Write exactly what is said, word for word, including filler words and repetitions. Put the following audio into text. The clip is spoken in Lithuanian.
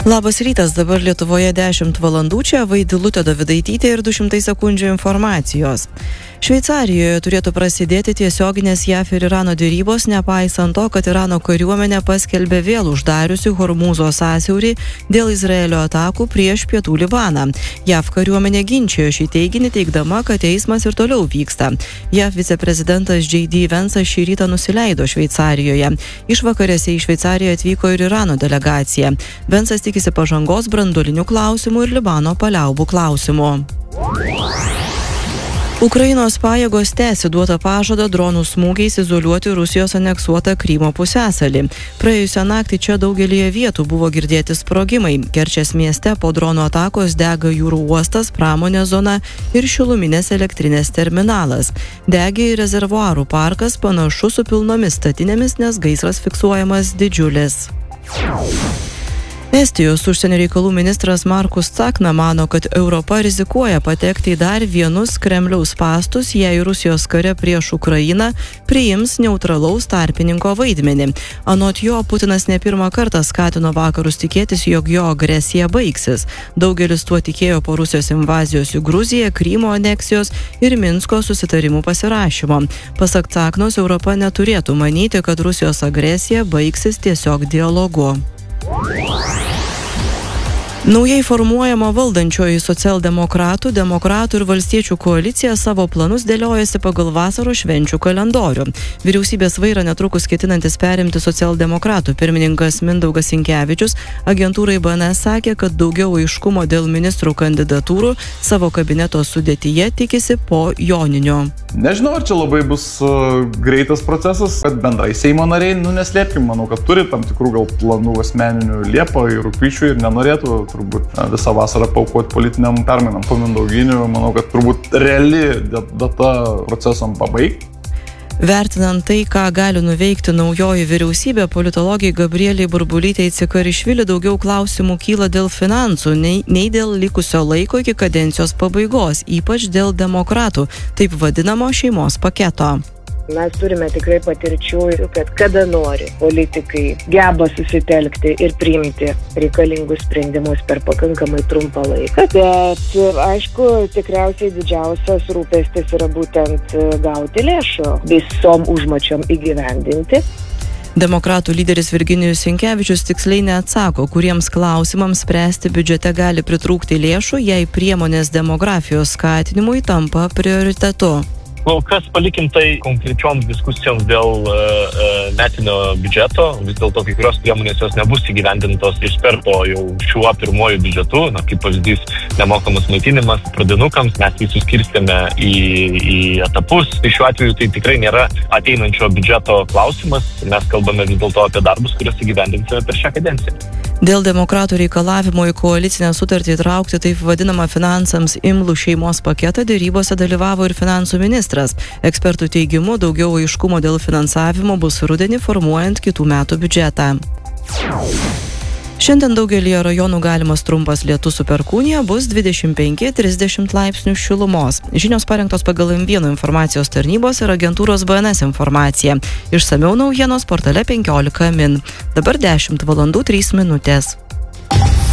Labas rytas, dabar Lietuvoje dešimt valandų, čia Vaidilutė Dovidaitytė ir du šimtai sekundžių informacijos. Šveicarijoje turėtų prasidėti tiesioginės J A V ir Irano dėrybos, nepaisant to, kad Irano kariuomenė paskelbė vėl uždariusi Hormūzo sąsiaurį dėl Izraelio atakų prieš pietų Libaną. J A V kariuomenė ginčijo šį teiginį, teigdama, kad eismas ir toliau vyksta. J A V viceprezidentas J D Vance'as šį rytą nusileido Šveicarijoje. Išvakarėse į Šveicariją atvyko ir Irano delegacija. Vance'as tikisi pažangos branduolinių klausimų ir Libano paliaubų klausimų. Ukrainos pajėgos tęsi duotą pažadą dronų smūgiais izoliuoti Rusijos aneksuotą Krymo pusiasalį. Praėjusią naktį čia daugelyje vietų buvo girdėti sprogimai. Kerčės mieste po dronų atakos dega jūrų uostas, pramonės zona ir šiluminės elektrinės terminalas. Degė ir rezervuarų parkas, panašu su pilnomis statinėmis, nes gaisras fiksuojamas didžiulis. Estijos užsienio reikalų ministras Markus Tsakna mano, kad Europa rizikuoja patekti į dar vienus Kremliaus spąstus, jei Rusijos kare prieš Ukrainą priims neutralaus tarpininko vaidmenį. Anot jo, Putinas ne pirmą kartą skatino vakarus tikėtis, jog jo agresija baigsis. Daugelis tuo tikėjo po Rusijos invazijos į Gruziją, Krymo aneksijos ir Minsko susitarimų pasirašymo. Pasak Tsaknos, Europa neturėtų manyti, kad Rusijos agresija baigsis tiesiog dialogu. Naujai formuojama valdančioji socialdemokratų, demokratų ir valstiečių koalicija savo planus dėliojasi pagal vasaros švenčių kalendorių. Vyriausybės vairą netrukus ketinantis perimti socialdemokratų pirmininkas Mindaugas Sinkevičius agentūrai B N S sakė, kad daugiau aiškumo dėl ministrų kandidatūrų savo kabineto sudėtyje tikisi po Joninio. Nežinau, ar čia labai bus uh, greitas procesas, kad bendrai Seimo nariai, nu neslėpkim, manau, kad turi tam tikrų gal planų asmeninių Liepą ir rugpjūčių ir nenorėtų turbūt visą vasarą paaukoti politiniam permainam po Mindauginiu. Manau, kad turbūt reali data procesam pabaigti. Vertinant tai, ką gali nuveikti naujoji vyriausybė, politologai Gabrieliai Burbulytei Cikarišvili daugiau klausimų kyla dėl finansų, nei, nei dėl likusio laiko iki kadencijos pabaigos, ypač dėl demokratų, taip vadinamo šeimos paketo. Mes turime tikrai patirčių, kad kada nori politikai geba susitelkti ir priimti reikalingus sprendimus per pakankamai trumpą laiką. Bet aišku, tikriausiai didžiausias rūpestis yra būtent gauti lėšų visom užmačiom įgyvendinti. Demokratų lyderis Virginijus Sinkevičius tiksliai neatsako, kuriems klausimams spręsti biudžete gali pritrūkti lėšų, jei priemonės demografijos skatinimui tampa prioritetu. Kol kas palikim tai konkrečioms diskusijoms dėl uh, metinio biudžeto. Vis dėlto kai kurios priemonės jos nebus įgyvendintos iš karto jau šiuo pirmuoju biudžetu. Na, kaip pavyzdys, nemokamas maitinimas pradinukams. Mes jį suskirstėme į, į etapus. Tai šiuo atveju tai tikrai nėra ateinančio biudžeto klausimas. Mes kalbame vis dėlto apie darbus, kuriuos įgyvendinsime per šią kadenciją. Dėl demokratų reikalavimo į koalicinę sutartį įtraukti taip vadinamą finansams imlų šeimos paketą dėrybose dalyvavo ir finansų ministras. Ekspertų teigimu, daugiau aiškumo dėl finansavimo bus rudenį formuojant kitų metų biudžetą. Šiandien daugelyje rajonų galimas trumpas lietus su perkūnija, bus dvidešimt penki trisdešimt laipsnių šilumos. Žinios parengtos pagal M vienas informacijos tarnybos ir agentūros B N S informacija. Išsamiau naujienos portale penkiolika min. Dabar dešimt valandų trys minutės.